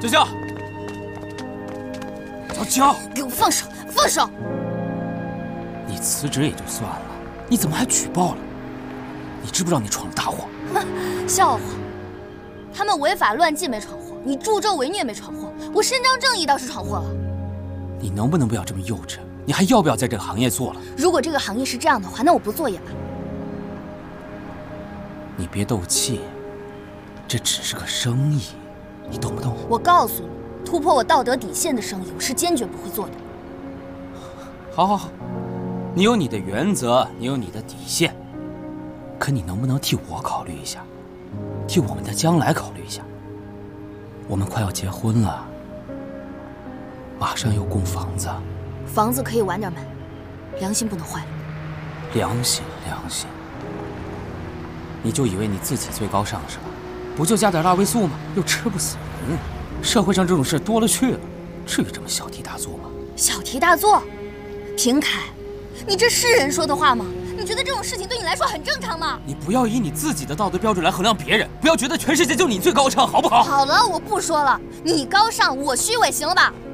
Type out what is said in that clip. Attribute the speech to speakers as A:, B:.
A: 娇娇，娇娇，
B: 给我放手！放手！
A: 你辞职也就算了，你怎么还举报了？你知不知道你闯了大祸？
B: 哼，笑话！他们违法乱纪没闯祸，你助纣为虐没闯祸，我伸张正义倒是闯祸了。
A: 你能不能不要这么幼稚？你还要不要在这个行业做了？
B: 如果这个行业是这样的话，那我不做也罢。
A: 你别斗气，这只是个生意，你懂不懂？
B: 我告诉你，突破我道德底线的生意，我是坚决不会做的。
A: 好，好，好，你有你的原则，你有你的底线，可你能不能替我考虑一下，替我们的将来考虑一下？我们快要结婚了，马上要供房子，
B: 房子可以晚点买，良心不能坏了。
A: 良心，良心，你就以为你自己最高尚是吧？不就加点辣味素吗？又吃不死人。社会上这种事多了去了，至于这么小题大做吗？
B: 小题大做？平凯，你这是人说的话吗？你觉得这种事情对你来说很正常吗？
A: 你不要以你自己的道德标准来衡量别人，不要觉得全世界就你最高尚，好不好？
B: 好了，我不说了。你高尚，我虚伪，行了吧？